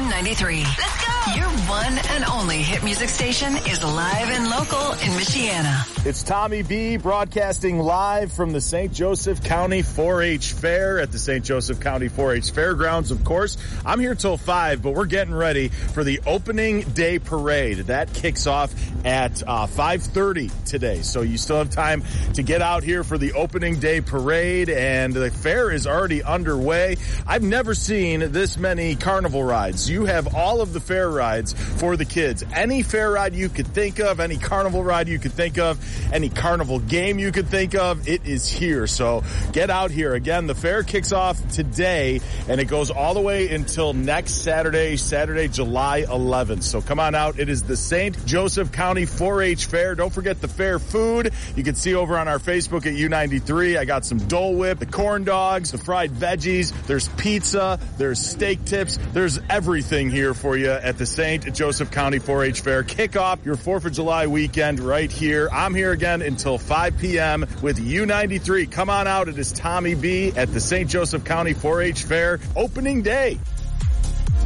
U93. Let's go! Your one and only hit music station is live and local in Michiana. It's Tommy B broadcasting live from the St. Joseph County 4-H Fair at the St. Joseph County 4-H Fairgrounds, of course. I'm here till 5, but we're getting ready for the opening day parade. That kicks off at 5:30 today, so you still have time to get out here for the opening day parade, and the fair is already underway. I've never seen this many carnival rides. You have all of the fair rides for the kids. Any fair ride you could think of, any carnival ride you could think of, any carnival game you could think of, it is here. So get out here. Again, the fair kicks off today, and it goes all the way until next Saturday, July 11th. So come on out. It is the St. Joseph County 4-H Fair. Don't forget the fair food. You can see over on our Facebook at U93. I got some Dole Whip, the corn dogs, the fried veggies. There's pizza. There's steak tips. There's everything here for you at the St. Joseph County 4-H Fair. Kick off your 4th of July weekend right here. I'm here again until 5 p.m. with U93. Come on out. It is Tommy B at the St. Joseph County 4-H Fair opening day.